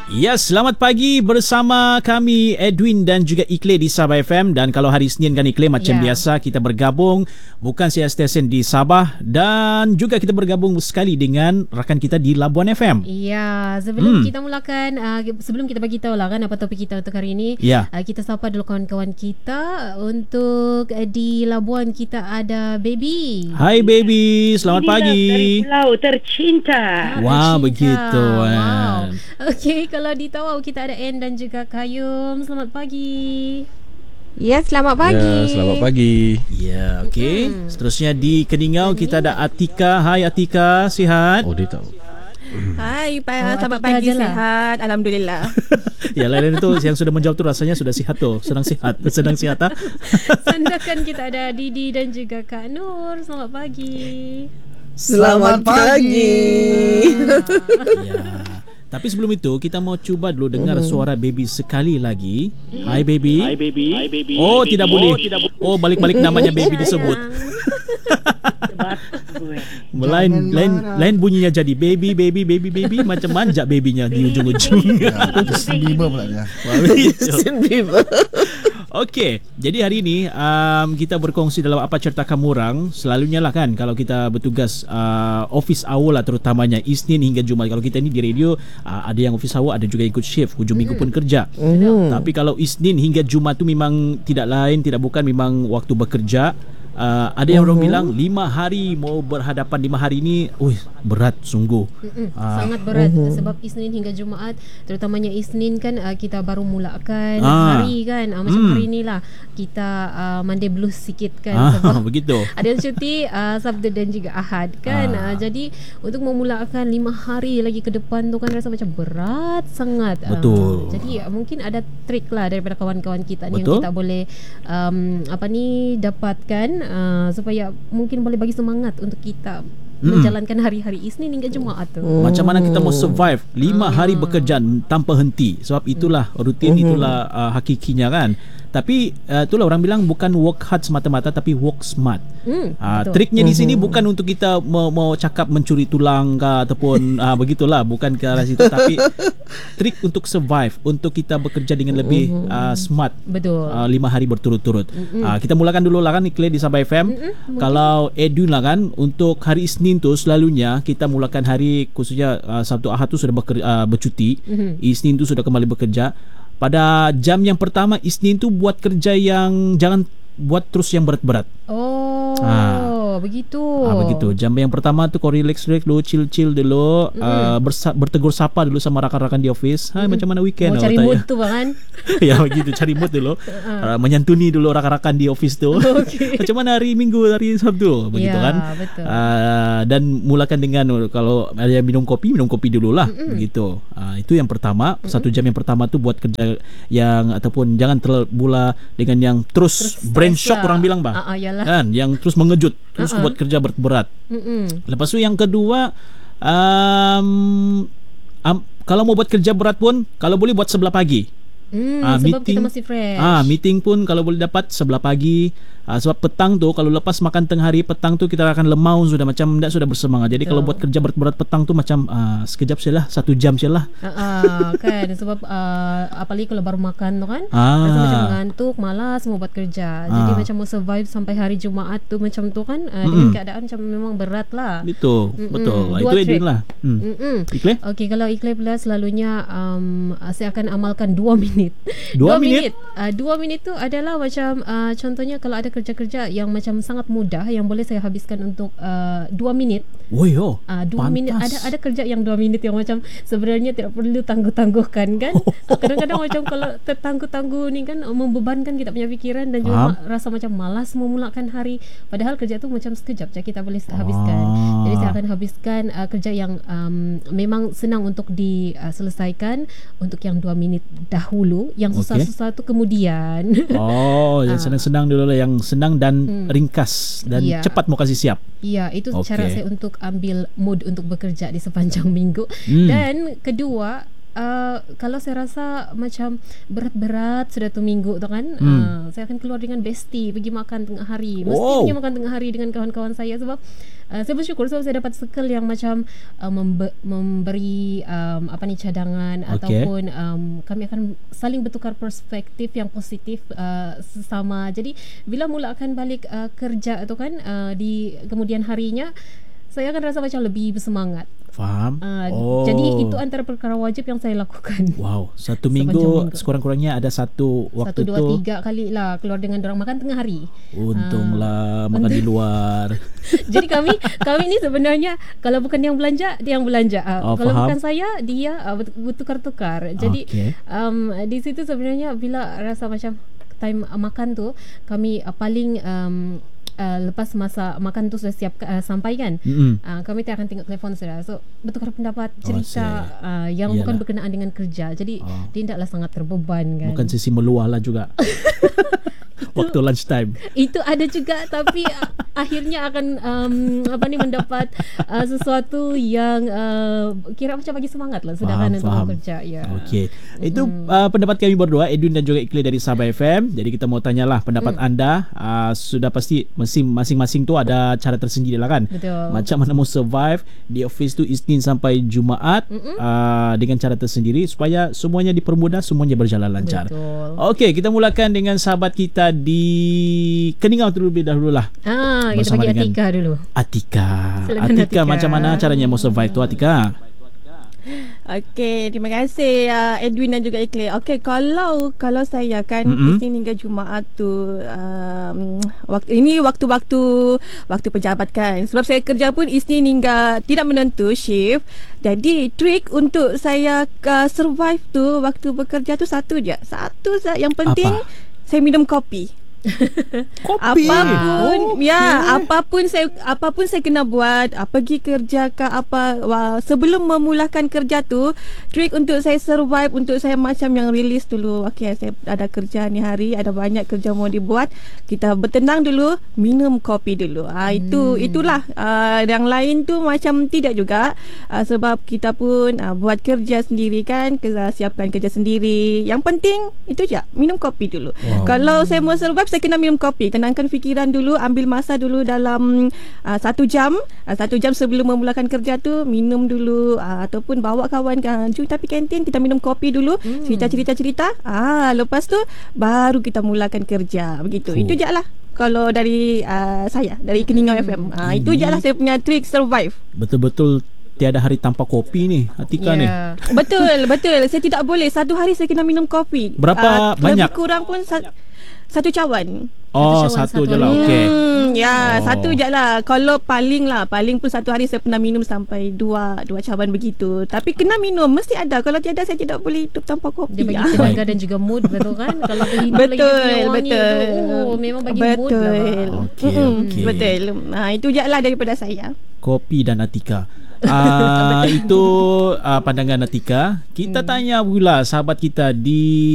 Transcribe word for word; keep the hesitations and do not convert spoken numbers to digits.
Ya, selamat pagi bersama kami Edwin dan juga Ikle di Sabah F M. Dan kalau hari Isnin kan Ikle, macam ya. biasa kita bergabung bukan saja stesen di Sabah, dan juga kita bergabung sekali dengan rakan kita di Labuan F M. Ya, sebelum hmm. kita mulakan uh, sebelum kita bagi tahu lah kan apa topik kita untuk hari ini, ya. uh, kita sapa dulu kawan-kawan kita. Untuk uh, di Labuan kita ada Baby. Hai Baby, selamat Inilah pagi. Dari Pulau Tercinta. Wah, wow, begitu. Wow. Okey, kalau di Tawau kita ada Ann dan juga Kayum. Selamat pagi. Ya, selamat pagi. Ya, selamat pagi. Ya, okey. Mm-hmm. Seterusnya di Keningau kita ada Atika. Hai Atika, sihat? Oh, dia tahu. Hai, pa- oh, selamat Atika pagi, lah. sihat. Alhamdulillah. Ya, lain-lain itu yang sudah menjawab tu rasanya sudah sihat tu. Sedang sihat. Sedang sihat ah. Sandakan kita ada Didi dan juga Kak Nur. Selamat pagi. Selamat, selamat pagi. pagi. Ya. Tapi sebelum itu kita mau cuba dulu dengar mm. suara Baby sekali lagi. Hai Baby. Hai Baby. Hai Baby. Oh, baby. tidak boleh. Oh, tidak bo- oh balik-balik namanya Baby disebut. Lain lain lain bunyinya jadi baby baby baby baby macam manja babynya di ujung-ujung. Justin Bieber pula dia. Justin Bieber. Okey, jadi hari ini um, kita berkongsi dalam apa cerita kamu orang. Selalunya lah kan kalau kita bertugas uh, office hour lah, terutamanya Isnin hingga Jumaat. Kalau kita ni di radio uh, ada yang office hour, ada juga ikut shift, hujung minggu pun kerja. Mm. Tapi kalau Isnin hingga Jumaat tu memang tidak lain, tidak bukan, memang waktu bekerja. Uh, ada yang uh-huh. orang bilang lima hari mau berhadapan lima hari ni, uih, berat sungguh. Uh, Sangat berat uh-huh. sebab Isnin hingga Jumaat, terutamanya Isnin kan uh, kita baru mulakan ah. hari kan, uh, macam hmm. hari ni lah kita uh, Monday blues sikit kan, ah, sebab begitu. ada yang cuti uh, Sabtu dan juga Ahad kan. ah. uh, Jadi untuk memulakan lima hari lagi ke depan tu kan rasa macam berat sangat. Betul. uh, Jadi uh, mungkin ada trik lah daripada kawan-kawan kita ni Betul. yang kita boleh um, apa ni dapatkan Uh, supaya mungkin boleh bagi semangat untuk kita hmm. menjalankan hari-hari Isnin hingga Jumaat tu. Hmm. Macam mana kita mau survive lima hari bekerja tanpa henti. Sebab itulah rutin, itulah uh, hakikinya kan. Tapi uh, itulah orang bilang bukan work hard semata-mata, tapi work smart. Hmm, uh, triknya di sini bukan untuk kita mau, mau cakap mencuri tulang ke ataupun uh, begitulah, bukan ke arah situ. Tapi trik untuk survive, untuk kita bekerja dengan lebih uh, smart. Betul. Uh, lima hari berturut-turut. Uh, kita mulakan dulu lah kan Ikle di Sabah F M. Mm-mm, Kalau Edwin lah kan, untuk hari Isnin tu selalunya kita mulakan hari khususnya uh, Sabtu Ahad tu sudah beker, uh, bercuti. Mm-hmm. Isnin tu sudah kembali bekerja. Pada jam yang pertama Isnin tu buat kerja yang jangan buat terus yang berat-berat. Oh, ha. begitu. Ah, begitu. Jam yang pertama tu kau relax-relax dulu, chill-chill dulu, mm. uh, bersa- bertegur sapa dulu sama rakan-rakan di office. Hai, mm. macam mana weekend? Mau cari mood tu kan? Ya, begitu, cari mood dulu. uh, menyantuni dulu rakan-rakan di office tu. Okay. Macam mana hari Minggu, hari Sabtu, begitu ya, kan? Betul. Uh, dan mulakan dengan kalau ada yang minum kopi, minum kopi dululah, mm-mm. begitu. Uh, itu yang pertama, mm-mm. satu jam yang pertama tu buat kerja yang ataupun jangan terbula dengan yang terus, terus brain shock lah. Orang bilang bah. Uh, uh, kan, yang terus mengejut, terus uh-uh. buat kerja berat-berat. Mm-mm. Lepas tu yang kedua, um, um, kalau mau buat kerja berat pun kalau boleh buat sebelah pagi. Hmm, ah, sebab meeting, kita masih fresh. Ah, meeting pun kalau boleh dapat sebelah pagi. Ah, sebab petang tu kalau lepas makan tengah hari, petang tu kita akan lemau sudah, macam tak sudah bersemangat. Jadi so, kalau buat kerja berat-berat petang tu macam ah, sekejap sajalah, satu jam sajalah. Ah, ah, kan sebab ah, apalagi kalau baru makan tu kan, ah. rasa macam ngantuk, malas mau buat kerja. Jadi ah. macam mau survive sampai hari Jumaat tu macam tu kan, ah, dengan keadaan macam memang berat lah. Betul, Mm-mm. betul. Dua itu Edwin lah. Hmm. Ikle? Okey, kalau Ikle pula selalunya um, saya akan amalkan dua minit. Dua, dua minit? minit. Uh, dua minit tu adalah macam uh, contohnya kalau ada kerja-kerja yang macam sangat mudah yang boleh saya habiskan untuk uh, dua minit. Oh yo. Uh, dua minit. Ada ada kerja yang dua minit yang macam sebenarnya tidak perlu tangguh-tangguhkan kan. Kadang-kadang macam kalau tertangguh-tangguh ni kan membebankan kita punya fikiran dan juga ma- rasa macam malas memulakan hari. Padahal kerja tu macam sekejap je kita boleh habiskan. Ah. Jadi saya akan habiskan uh, kerja yang um, memang senang untuk diselesaikan uh, untuk yang dua minit dahulu. Yang susah-susah tu kemudian. Oh, yang senang-senang dulu lah, yang senang dan hmm. ringkas dan yeah. cepat mau kasih siap. Ya, itu okay. cara saya untuk ambil mood untuk bekerja di sepanjang minggu. Hmm. Dan kedua, uh, kalau saya rasa macam berat-berat sudah tu minggu tu kan, Hmm. uh, saya akan keluar dengan bestie pergi makan tengah hari. Mesti Oh. pergi makan tengah hari dengan kawan-kawan saya sebab uh, saya bersyukur sebab saya dapat circle yang macam uh, membe- memberi um, apa ni cadangan, Okay. ataupun um, kami akan saling bertukar perspektif yang positif uh, sesama. Jadi bila mula akan balik uh, kerja tu kan, uh, di kemudian harinya saya akan rasa macam lebih bersemangat. Faham? Uh, Oh. Jadi itu antara perkara wajib yang saya lakukan. Wow, satu Sepanjang minggu, minggu. sekurang-kurangnya ada satu waktu Satu, dua, tu. tiga kali lah keluar dengan dorang makan tengah hari. Untunglah makan di luar. Jadi kami kami ni sebenarnya kalau bukan yang belanja, dia yang belanja. Uh, Oh, kalau faham. bukan saya, dia uh, ber- bertukar-tukar. Jadi Okey. um, di situ sebenarnya bila rasa macam time uh, makan tu, kami uh, paling um, uh, lepas masa makan tu sudah siap uh, sampai kan. Mm-mm. Uh, kami tak akan tengok telefon sudah. So bertukar pendapat, Oh, cerita uh, yang Yalah. bukan berkenaan dengan kerja. Jadi Oh. dia tidaklah sangat terbeban kan. Bukan sesi meluah lah juga. Waktu lunch time. Itu ada juga tapi uh, akhirnya akan um, apa ni mendapat uh, sesuatu yang uh, kira macam bagi semangat lah sedangkan untuk faham. bekerja ya. Okey. Itu uh, pendapat kami berdua, Edwin dan juga Iqlil dari Sabah F M. Jadi kita mau tanyalah pendapat Mm. anda. Uh, sudah pasti masing- masing-masing tu ada cara tersendiri lah kan. Betul. Macam mana mau survive di office tu Isnin sampai Jumaat uh, dengan cara tersendiri supaya semuanya dipermudah, semuanya berjalan lancar. Betul. Okey, kita mulakan dengan sahabat kita di Keningau terlebih dahulu lah. Ah, kita Bersama bagi dengan Atika dulu. Atika. Silakan, Atika, Atika. macam mana caranya mau survive tu Atika? Okey, terima kasih uh, Edwin dan juga Iqlil. Okey, kalau kalau saya kan Mm-mm. Isnin hingga Jumaat tu um, waktu ini waktu-waktu waktu pejabat kan. Sebab saya kerja pun Isnin hingga tidak menentu shift. Jadi trik untuk saya uh, survive tu waktu bekerja tu satu je. Satu saja yang penting Apa? saya minum kopi. Kopi. Apapun Oh, ya, apapun saya apapun saya kena buat, uh, pergi kerja ke apa, wah, sebelum memulakan kerja tu, trik untuk saya survive, untuk saya macam yang release dulu. Okey, saya ada kerja ni hari, ada banyak kerja mau dibuat. Kita bertenang dulu, minum kopi dulu. Ah hmm. itu itulah uh, yang lain tu macam tidak juga, uh, sebab kita pun uh, buat kerja sendiri kan, kita siapkan kerja sendiri. Yang penting itu je, minum kopi dulu. Wow. Kalau saya mau survive, saya kena minum kopi. Tenangkan fikiran dulu, ambil masa dulu dalam uh, satu jam. Uh, satu jam sebelum memulakan kerja tu, minum dulu, uh, ataupun bawa kawan kan, cuy tapi kantin, kita minum kopi dulu, Hmm. cerita-cerita-cerita. Ah, lepas tu baru kita mulakan kerja. Begitu. Oh. Itu je lah. Kalau dari uh, saya, dari Keningau F M. Ah, itu je lah saya punya trik survive. Betul-betul tiada hari tanpa kopi ni Atika ni. Ya. Betul, betul. Saya tidak boleh. Satu hari saya kena minum kopi. Berapa Ah, banyak? Lebih kurang pun sa- satu cawan. Oh, Satu satu, satu je lah. hari. Okey. Hmm, ya, Oh. oh. satu je lah. Kalau paling lah, paling pun satu hari saya pernah minum sampai dua dua cawan begitu. Tapi kena minum, mesti ada. Kalau tiada, saya tidak boleh hidup tanpa kopi. Dia bagi Ah. tenaga dan juga mood, betul kan? Kalau terhidung lagi Betul, dia punya wangi betul. tu, oh, memang bagi mood betul. lah. Okey, Mm-mm, okey. Betul. Ha, itu je lah daripada saya. Kopi dan Atika. Ah, itu ah, pandangan Atika. Kita tanya pula sahabat kita di